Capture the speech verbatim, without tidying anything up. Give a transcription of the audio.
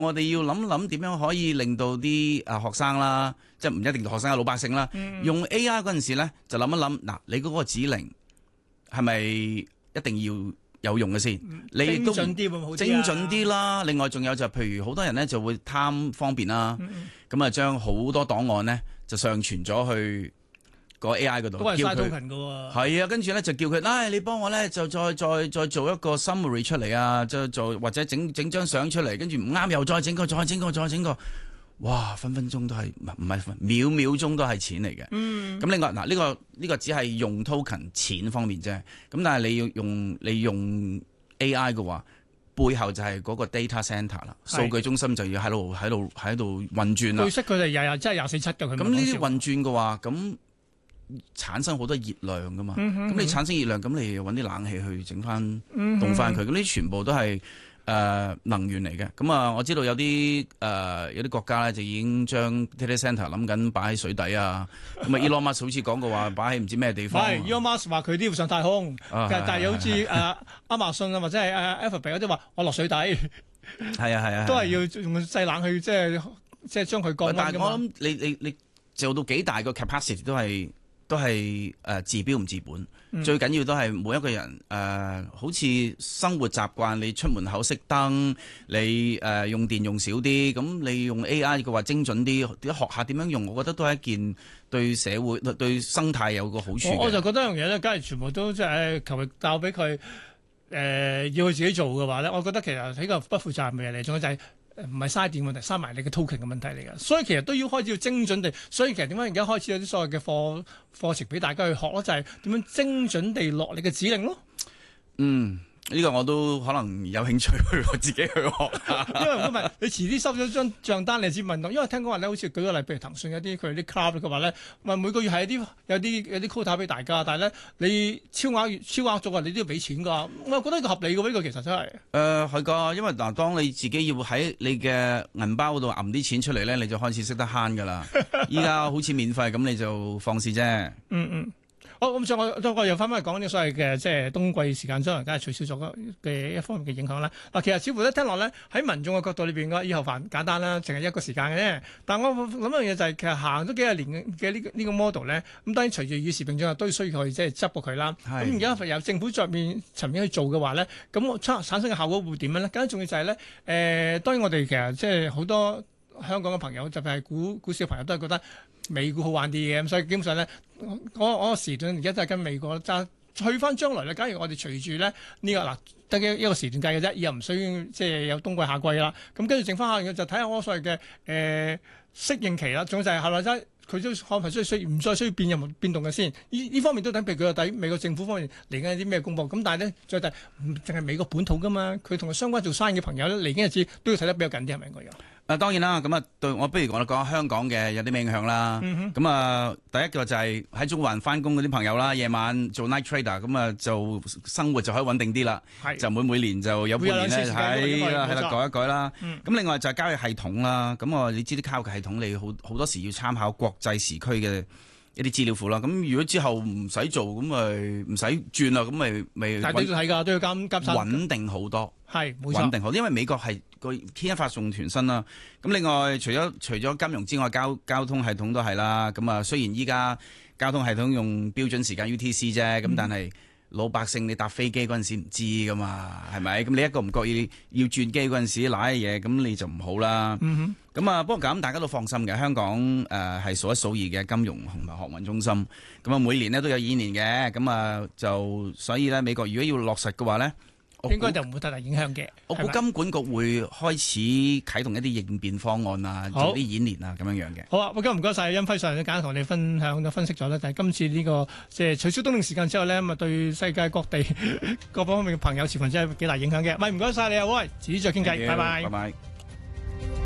我哋要諗諗點樣可以令到啲啊學生啦，即係唔一定學生，老百姓啦，嗯、用 A I 嗰陣時咧，就諗一諗，嗱，你嗰個指令係咪一定要有用嘅先？ 嗯、 你都精準啲會好啲、啊、 精準啲啦。另外仲有就係、譬如好多人咧就會貪方便啦，咁啊將好多檔案咧就上傳咗去個 A I 嗰度， 都係嘥叫佢 token 㗎喎。 係啊，跟住咧就叫佢，唉、哎，你幫我咧就再再再做一個 summary 出嚟啊，再做或者整整張相出嚟，跟住唔啱又再整個，再整個，再整個，哇，分分鐘都係唔唔係秒秒鐘都係錢嚟嘅。嗯，咁另外嗱呢、這個呢、這個只係用 token 錢方面啫，咁但係你要用你用 A I 嘅話，背後就係嗰個 data center 啦，數據中心就要喺度喺度喺度運轉啦。 據悉佢哋日日真係廿四七嘅佢。 咁呢啲運轉嘅話，咁產生好多熱量噶嘛，咁、嗯嗯、你產生熱量，咁你揾啲冷氣去整翻凍翻佢，咁呢啲全部都係誒、呃、能源嚟嘅。咁啊，我知道有啲誒、呃、有啲國家咧就已經將 data center 諗緊擺喺水底啊。咁啊，Elon Musk 好似講過話擺喺唔知咩地方。 係 Elon Musk 話佢都要上太空，啊、但係好似誒亞馬遜啊或者係誒 Alphabet 嗰啲話我落水底。係啊係啊， 都係要用製冷氣，即係即係將佢降溫。 但係我諗你你你做到幾大個 capacity 都係。都係誒、呃、治標唔治本，嗯、最緊要都係每一個人誒、呃，好似生活習慣，你出門口熄燈，你誒、呃、用電用少啲，咁你用 A I 嘅話精準啲，學下點樣用，我覺得都係一件對社會對生態有個好處。 我，我就覺得樣嘢咧，假如全部都即係求其教俾佢誒，要佢自己做嘅話咧，我覺得其實係一個不負責任嘅嘢嚟，仲有就係、是。唔係嘥電問題，嘥埋你嘅 token 嘅問題嚟嘅，所以其實都要開始要精準地，所以其實點解而家開始有啲所謂嘅課課程俾大家去學咯，就係點樣精準地落你嘅指令咯。嗯。 呢個我都可能有興趣去我自己去學， 因為唔係你遲啲收咗張帳單，你先問到。因為聽講話咧，好似舉個例，譬如騰訊有啲佢啲 club 嘅話咧，咪每個月係啲有啲有啲 quota 俾大家，但係咧你超額超額咗啊，你都要俾錢㗎。我覺得呢個合理嘅喎，呢個其實真係。誒係㗎，因為嗱，當你自己要喺你嘅銀包度揞啲錢出嚟咧，你就開始識得慳㗎啦。依家好似免費咁，你就放肆啫。嗯嗯。好咁， 所以我再我又翻返去講啲所謂嘅即係冬季時間將來梗係取消咗嘅一方面嘅影響啦。嗱，其實似乎咧聽落咧喺民眾嘅角度裏邊嘅以後煩簡單啦，淨係一個時間嘅啫。但係我諗一樣嘢就係、是、其實行咗幾廿年嘅呢呢個 model 咧，咁當然隨住與時並進，都需要去即係執過佢啦。咁而家由政府在面層面去做嘅話咧，咁我產生嘅效果會點樣咧？更加重要就係、是、咧，誒、呃、當然我哋其實即係好多香港嘅朋友，特別係股股市嘅朋友都係覺得美股好玩啲嘅，咁所以基本上咧，我我個時段而家都係跟美國揸。去翻將來咧，假如我哋隨住咧呢、這個嗱得嘅一個時段計嘅啫，以後唔需要即係有冬季夏季啦。咁跟住剩翻下嘅就睇下我所謂嘅誒適應期啦。仲有就係後來真佢都可能需需唔再需要變任何變動嘅先。呢呢方面都等，譬如佢個底美國政府方面嚟緊有啲咩公佈。咁但係咧再睇唔淨係美國本土噶嘛，佢同佢相關做生意嘅朋友咧嚟緊日子都要睇得比較緊啲，係咪應該有？ 啊，當然啦，咁啊，對我不如我哋講香港嘅有啲咩影響啦。咁啊、嗯，第一個就係喺中環翻工嗰啲朋友啦，夜晚做 night trader，咁啊就生活就可以穩定啲啦。是就每每年就有半年咧，係啦係啦改一改啦。咁、嗯、另外就係交易系統啦。咁我你知啲交易系統你好好多時要參考國際時區嘅一啲資料庫啦。咁如果之後唔使做，咁咪唔使轉啦，咁咪咪。但係都要睇㗎，都要監監察。穩定好多。係冇錯，穩定好，因為美國係個牽一髮動全身啦。咁另外除咗除咗金融之外，交交通系統都係啦。咁啊，雖然依家交通系統用標準時間 U T C 啫，咁、嗯、但係老百姓你搭飛機嗰陣時唔知噶嘛，係咪？咁你一個唔覺意要轉機嗰陣時瀨嘢，咁你就唔好啦。咁啊、嗯哼，不過咁大家都放心嘅，香港誒係、呃、數一數二嘅金融同埋學運中心。咁啊，每年呢都有演練嘅。咁啊，就所以咧，美國如果要落實嘅話咧，應該就唔會太大影響嘅。我估金管局會開始啟動一啲應變方案啊，做啲演練啊，咁樣樣嘅。好啊，唔該唔該晒，殷輝上嚟簡單同我哋分享咗分析咗咧。但係今次呢、這個即係取消冬令時間之後咧，咁啊對世界各地各方面嘅朋友持份真係幾大影響嘅。唔係唔該晒你啊，喂，遲啲再傾偈，拜拜。拜拜。